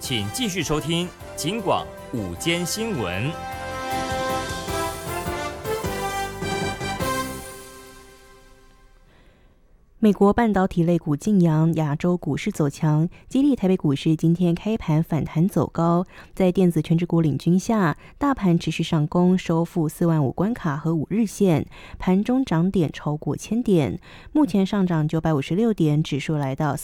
请继续收听警广午间新闻。 美国半导体类股劲扬，亚洲股市走强，激励台北股市今天开盘反弹走高。在电子权值股领军下，大盘持续上攻，收复45000关卡和5日线，盘中涨点超过1000点，目前上涨956点，指数来到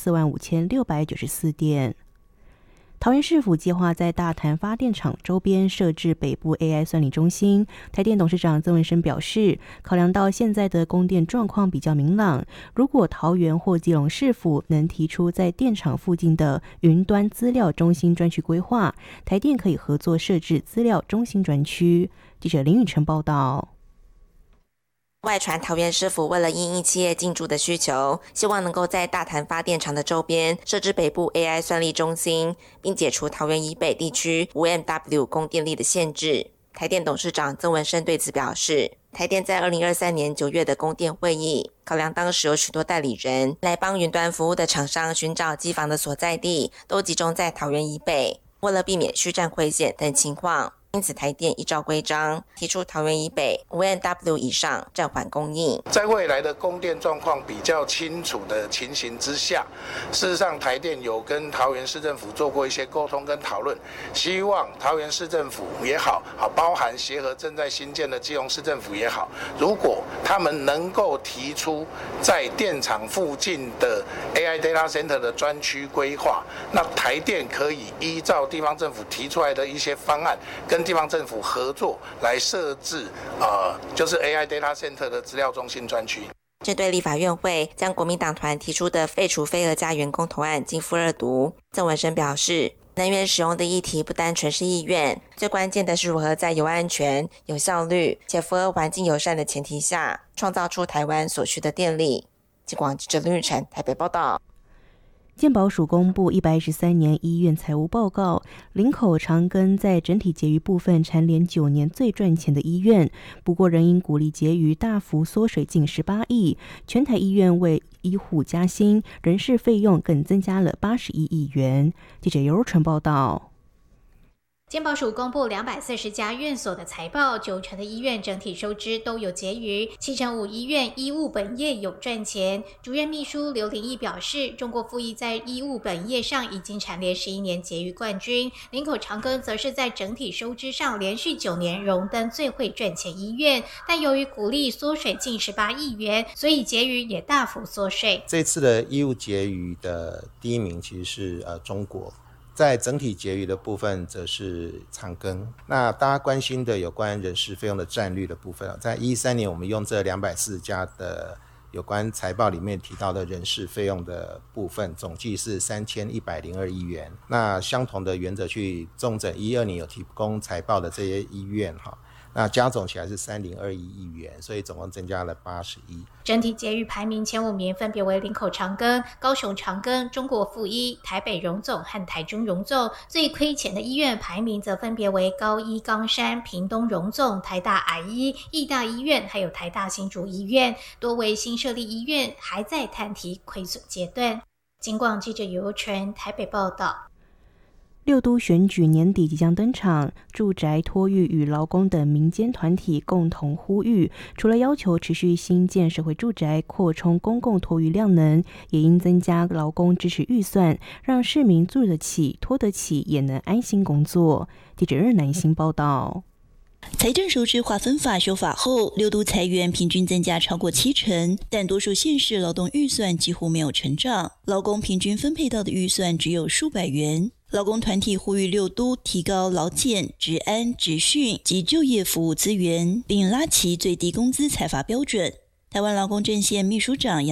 45694点。桃园市府计划在大潭发电厂周边设置北部 AI 算力中心。台电董事长曾文生表示，考量到现在的供电状况比较明朗，如果桃园或基隆市府能提出在电厂附近的云端资料中心专区规划，台电可以合作设置资料中心专区。记者林宇成报道。 外传桃园市府为了因应企业进驻的需求，希望能够在大潭发电厂的周边设置北部 AI 算力中心，并解除桃园以北地区 5MW 供电力的限制。台电董事长曾文生对此表示，台电在2023年9月的供电会议，考量当时有许多代理人来帮云端服务的厂商寻找机房的所在地，都集中在桃园以北，为了避免虚占会线等情况，因此台电依照规章提出桃园以北 5MW 以上暂缓供应。 在未来的供电状况比较清楚的情形之下，事实上台电有跟桃园市政府做过一些沟通跟讨论，希望桃园市政府也好，包含协和正在新建的基隆市政府也好，如果他们能够提出在电厂附近的 AI Data Center 的专区规划，那台电可以依照地方政府提出来的一些方案，跟地方政府合作来设置就是 AI Data Center 的资料中心专区。 针对立法院会将国民党团提出的废除非核家园公投案进复二读，曾文生表示，能源使用的议题不单纯是意愿，最关键的是如何在有安全、有效率且符合环境友善的前提下，创造出台湾所需的电力。警广记者林玉成台北报道。 健保署公布113年医院财务报告，林口长庚在整体结余部分蝉联9年最赚钱的医院，不过仍因股利结余大幅缩水近18亿，全台医院为医护加薪，人事费用更增加了81亿元。记者尤若纯报道。 健保署公布240家院所的财报，9成的医院整体收支都有结余，7成5医院医务本业有赚钱。主任秘书刘玲义表示，中国附医在医务本业上已经蝉联11年结余冠军，林口长庚则是在整体收支上连续9年荣登最会赚钱医院，但由于股利缩水近18亿元，所以结余也大幅缩水。 这次的医务结余的第一名其实是中国。在整体结余的部分则是长庚。那大家关心的有关人事费用的占率的部分，在2013年我们用这240家的有关财报里面提到的人事费用的部分，总计是3102亿元。那相同的原则去重整2012年有提供财报的这些医院，那加总起来是3021亿元，所以总共增加了80亿。 整体结余排名前5名分别为林口长庚、高雄长庚、中国附医、台北荣总和台中荣总。最亏钱的医院排名则分别为高医冈山、屏东荣总、台大癌医、义大医院还有台大新竹医院，多为新设立医院还在摊提亏损阶段。警广记者尤纯台北报道。 六都选举年底即将登场，住宅托育与劳工等民间团体共同呼吁，除了要求持续新建社会住宅、扩充公共托育量能，也应增加劳工支持预算，让市民住得起、拖得起，也能安心工作。记者日南新报道。 财政收支划分法修法后，六都财源平均增加超过70%，但多数县市劳动预算几乎没有成长，劳工平均分配到的预算只有数百元。劳工团体呼吁六都提高劳健、职安、职训及就业服务资源，并拉齐最低工资采罚标准。台湾劳工阵线秘书长